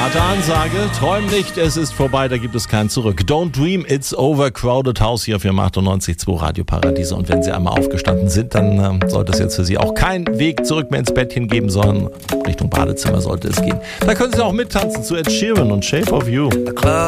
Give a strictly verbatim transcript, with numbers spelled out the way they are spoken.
Harte Ansage, träum nicht, es ist vorbei, da gibt es kein Zurück. Don't dream, it's over, Crowded House hier auf Ihrem achtundneunzig Komma zwei Radio Paradiese. Und wenn Sie einmal aufgestanden sind, dann ähm, sollte es jetzt für Sie auch keinen Weg zurück mehr ins Bettchen geben, sondern Richtung Badezimmer sollte es gehen. Da können Sie auch mittanzen zu Ed Sheeran und Shape of You. The club